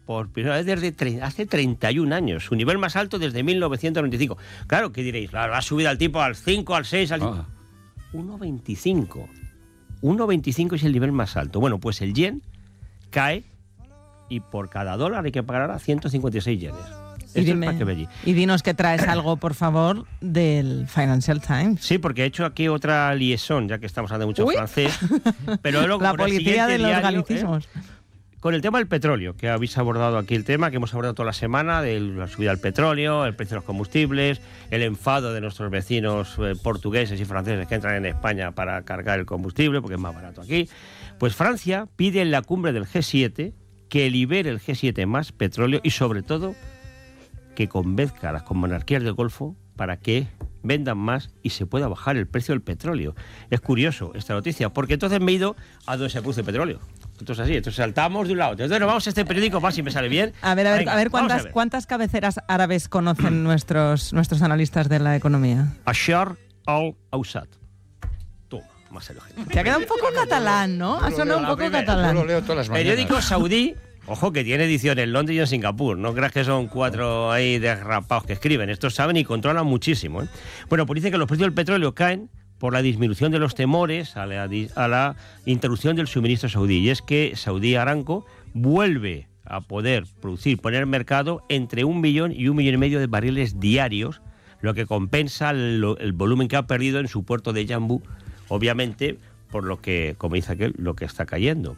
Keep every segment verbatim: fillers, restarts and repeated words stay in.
por primera vez desde tre- hace treinta y un años, su nivel más alto desde mil novecientos noventa y cinco. Claro, ¿qué diréis? La ha subido al tipo al cinco, al seis, al... Ah. uno veinticinco. uno veinticinco es el nivel más alto. Bueno, pues el yen cae y por cada dólar hay que pagar ahora ciento cincuenta y seis yenes. Y, Esto dime, es para que veáis. y dinos que traes algo, por favor, del Financial Times. Sí, porque he hecho aquí otra liaison, ya que estamos hablando mucho Uy. francés. Pero luego, La con el policía siguiente de los diario, galicismos. ¿eh? Con el tema del petróleo, que habéis abordado aquí el tema, que hemos abordado toda la semana, de la subida del petróleo, el precio de los combustibles, el enfado de nuestros vecinos eh, portugueses y franceses que entran en España para cargar el combustible, porque es más barato aquí. Pues Francia pide en la cumbre del G siete que libere el G siete más petróleo y, sobre todo, que convenzca a las monarquías del Golfo para que vendan más y se pueda bajar el precio del petróleo. Es curioso esta noticia, porque entonces me he ido a donde se produce petróleo. Entonces así, entonces saltamos de un lado. Entonces nos vamos a este periódico más si me sale bien. A ver, a ver, Venga, a ver, vamos cuántas, a ver. cuántas cabeceras árabes conocen nuestros, nuestros analistas de la economía. Ashar al-Awsat. Toma, más elogio. Te ha quedado un poco catalán, ¿no? Ha sonado un la poco primera. Yo catalán. lo leo todas las mañanas. Periódico saudí. Ojo, que tiene edición en Londres y en Singapur. No creas que son cuatro ahí desrapados que escriben. Estos saben y controlan muchísimo, ¿eh? Bueno, pues dice que los precios del petróleo caen por la disminución de los temores a la, a la interrupción del suministro saudí. Y es que Saudi Aramco vuelve a poder producir, poner en mercado entre un millón y un millón y medio de barriles diarios, lo que compensa el, el volumen que ha perdido en su puerto de Yanbu, obviamente, por lo que, como dice aquel, lo que está cayendo.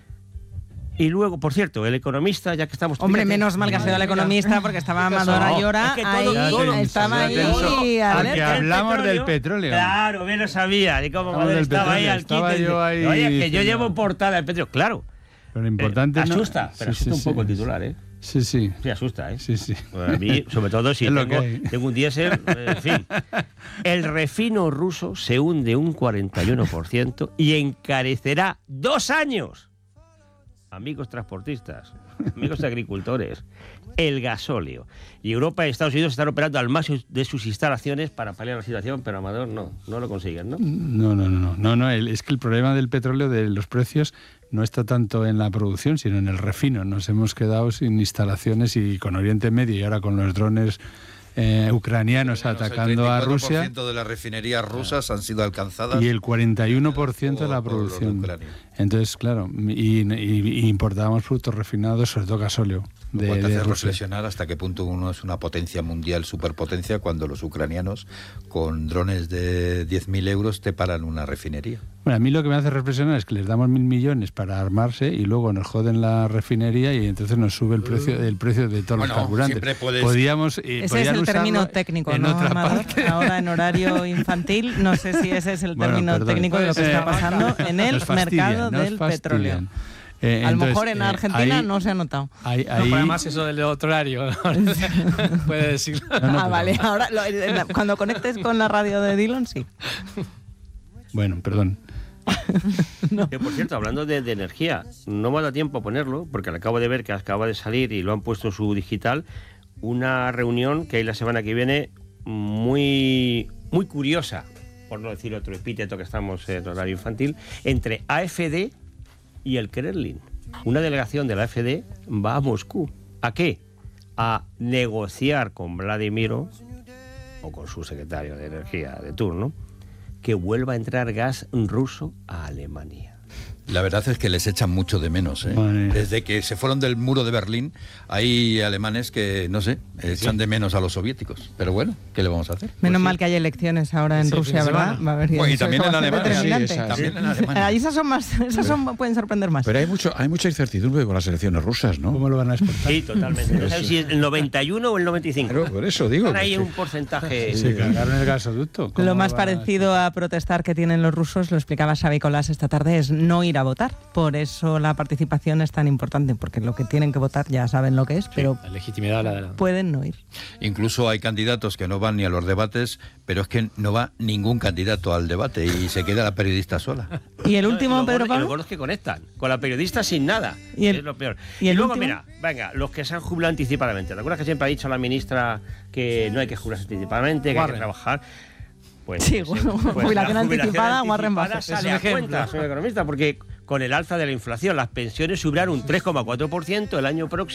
Y luego, por cierto, el economista, ya que estamos... Hombre, fíjate, menos mal que ha sido el economista porque estaba Amador No, Ayora es que todo- ahí, todo- estaba ahí. Atención, a porque ver, hablamos del petróleo. Claro, bien lo sabía. Y como Hablamos Amador del estaba ahí petróleo, al estaba quite. yo ahí Oye, que yo diciendo- llevo portada del petróleo. Claro. Pero lo importante Eh, no... asusta, pero Sí, asusta sí, un poco sí. el titular, ¿eh? Sí, sí. Sí, asusta, ¿eh? Sí, sí. Bueno, a mí, sobre todo si Es lo tengo, que hay. tengo un diésel, eh, en fin. El refino ruso se hunde un cuarenta y uno por ciento y encarecerá dos años. Amigos transportistas, amigos agricultores, el gasóleo. Y Europa y Estados Unidos están operando al máximo de sus instalaciones para paliar la situación, pero Amador no, no lo consiguen, ¿no? No, no, no, no, no, no. el- Es que el problema del petróleo, de los precios, no está tanto en la producción, sino en el refino. Nos hemos quedado sin instalaciones y con Oriente Medio y ahora con los drones eh, ucranianos atacando a El Rusia. treinta y cuatro por ciento de las refinerías rusas han sido alcanzadas. Y el cuarenta y uno por ciento de la por- por los de producción. Ucrania. Entonces, claro, y, y- y importábamos productos refinados, sobre todo gasóleo, Lo de, cual te de hace Rusia. reflexionar hasta qué punto uno es una potencia mundial, superpotencia, cuando los ucranianos con drones de diez mil euros te paran una refinería. Bueno, a mí lo que me hace reflexionar es que les damos mil millones para armarse y luego nos joden la refinería y entonces nos sube el precio, el precio de todos Bueno, los carburantes. siempre puedes- Podíamos, eh, Ese es podían el usarlo término técnico, en ¿no, otra Amador? parte. Ahora en horario infantil, no sé si ese es el Bueno, término perdón. técnico de lo que Eh, está pasando en el nos fastidian, mercado nos del fastidian. petróleo. Eh, A lo entonces, mejor en eh, Argentina ahí- no se ha notado. ahí- No, ahí- pero además eso del otro horario, puede decirlo. no, no, ah, pero- vale, ahora lo- en la- cuando conectes con la radio de Dillon, sí. Bueno, perdón. Que, por cierto, hablando de, de energía, no me ha dado tiempo a ponerlo, porque lo acabo de ver que acaba de salir y lo han puesto en su digital, una reunión que hay la semana que viene muy, muy curiosa, por no decir otro epíteto que estamos en horario infantil, entre A F D y el Kremlin. Una delegación de la A F D va a Moscú. ¿A qué? A negociar con Vladimiro, o con su secretario de Energía de turno, que vuelva a entrar gas ruso a Alemania. La verdad es que les echan mucho de menos, ¿eh? Vale. Desde que se fueron del muro de Berlín, hay alemanes que, no sé, echan de menos a los soviéticos. Pero bueno, ¿qué le vamos a hacer? Menos Pues sí. mal que hay elecciones ahora en Sí, Rusia, fin de ¿verdad? semana. Va a haber Bueno, y eso- también eso en va a ser Alemania, sí, determinante. esa- También en Alemania. Ahí esas son más, esas son, pueden sorprender más. Pero hay mucho, hay mucha incertidumbre con las elecciones rusas, ¿no? ¿Cómo lo van a exportar? Sí, totalmente. No sabes si es el noventa y uno o el noventa y cinco. Claro, por eso digo. Están ahí que- un porcentaje... Se cargaron el gasoducto. ¿Cómo Lo más van a- parecido a protestar que tienen los rusos, lo explicaba Xavi Colás esta tarde, es no ir a votar. Por eso la participación es tan importante, porque lo que tienen que votar ya saben lo que es, pero La legitimidad la, la- pueden no ir. Incluso hay candidatos que no van ni a los debates, pero es que no va ningún candidato al debate y se queda la periodista sola. Y el último, Los Pedro gordos- y los Pablo. gordos que conectan, con la periodista sin nada. ¿Y el- es lo peor. y Y, el luego, último? mira, venga, los que se han jubilado anticipadamente. ¿Te acuerdas que siempre ha dicho la ministra que no hay que jubilarse anticipadamente, que hay que Warren. trabajar? Pues, Sí, pues, bueno, pues jubilación la anticipada, Warren Buffett. sale Es un a ejemplo. cuenta, señor economista, porque con el alza de la inflación las pensiones subirán un tres coma cuatro por ciento el año próximo.